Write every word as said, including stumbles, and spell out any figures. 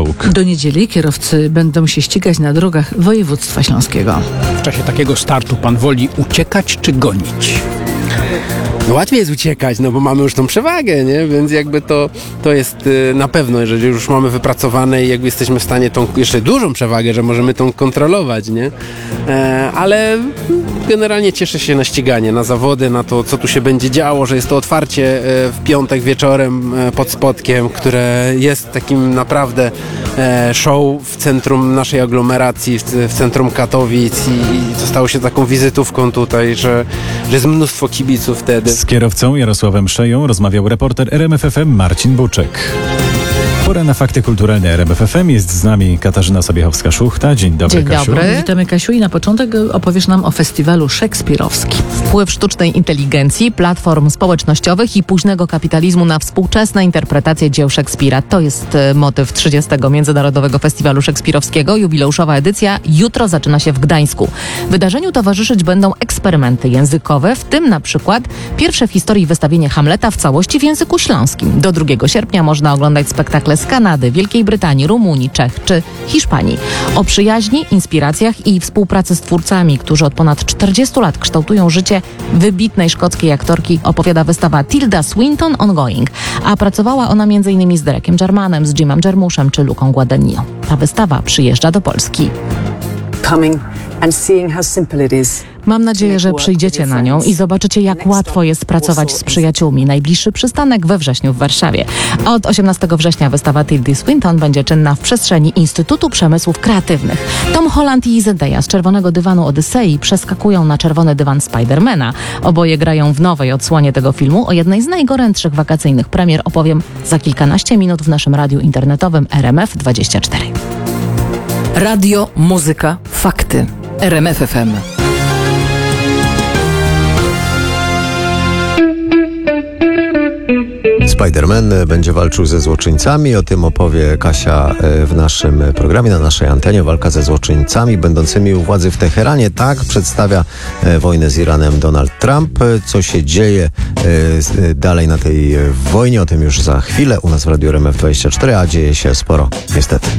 Smoke. Do niedzieli kierowcy będą się ścigać na drogach województwa śląskiego. W czasie takiego startu pan woli uciekać czy gonić? No łatwiej jest uciekać, no bo mamy już tą przewagę, nie? Więc jakby to, to jest y, na pewno, jeżeli już mamy wypracowane i jakby jesteśmy w stanie tą jeszcze dużą przewagę, że możemy tą kontrolować, nie? E, ale generalnie cieszę się na ściganie, na zawody, na to, co tu się będzie działo, że jest to otwarcie e, w piątek wieczorem e, pod Spodkiem, które jest takim naprawdę e, show w centrum naszej aglomeracji, w, w centrum Katowic i, i to stało się taką wizytówką tutaj, że, że jest mnóstwo kibiców wtedy. Z kierowcą Jarosławem Szeją rozmawiał reporter R M F F M Marcin Buczek. Pora na fakty kulturalne R M F F M. Jest z nami Katarzyna Sobiechowska-Szuchta. Dzień dobry, Dzień Kasiu. dobry. Witamy, Kasiu, i na początek opowiesz nam o festiwalu szekspirowskim. Wpływ sztucznej inteligencji, platform społecznościowych i późnego kapitalizmu na współczesne interpretacje dzieł Szekspira. To jest e, motyw trzydziestego Międzynarodowego Festiwalu Szekspirowskiego. Jubileuszowa edycja jutro zaczyna się w Gdańsku. Wydarzeniu towarzyszyć będą eksperymenty językowe, w tym na przykład pierwsze w historii wystawienie Hamleta w całości w języku śląskim. Do drugiego sierpnia można oglądać spektakle z Kanady, Wielkiej Brytanii, Rumunii, Czech czy Hiszpanii. O przyjaźni, inspiracjach i współpracy z twórcami, którzy od ponad czterdziestu lat kształtują życie wybitnej szkockiej aktorki, opowiada wystawa Tilda Swinton Ongoing, a pracowała ona między innymi z Derekiem Jarmanem, z Jimem Jarmuszem czy Luką Guadagnino. Ta wystawa przyjeżdża do Polski. Coming and seeing how simple it is. Mam nadzieję, że przyjdziecie na nią i zobaczycie, jak łatwo jest pracować z przyjaciółmi. Najbliższy przystanek we wrześniu w Warszawie. Od osiemnastego września wystawa Tildy Swinton będzie czynna w przestrzeni Instytutu Przemysłów Kreatywnych. Tom Holland i Zendaya z czerwonego dywanu Odysei przeskakują na czerwony dywan Spidermana. Oboje grają w nowej odsłonie tego filmu. O jednej z najgorętszych wakacyjnych premier opowiem za kilkanaście minut w naszym radiu internetowym R M F dwadzieścia cztery. Radio, muzyka, fakty. R M F F M. Spider-Man będzie walczył ze złoczyńcami. O tym opowie Kasia w naszym programie, na naszej antenie. Walka ze złoczyńcami będącymi u władzy w Teheranie. Tak przedstawia wojnę z Iranem Donald Trump. Co się dzieje dalej na tej wojnie? O tym już za chwilę u nas w Radiu R M F dwadzieścia cztery, a dzieje się sporo, niestety.